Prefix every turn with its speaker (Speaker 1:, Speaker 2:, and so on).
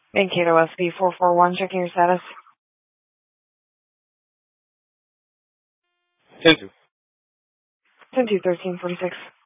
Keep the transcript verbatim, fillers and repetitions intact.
Speaker 1: Mankato S B four four one, checking your status.
Speaker 2: ten two.
Speaker 1: ten two, thirteen forty-six.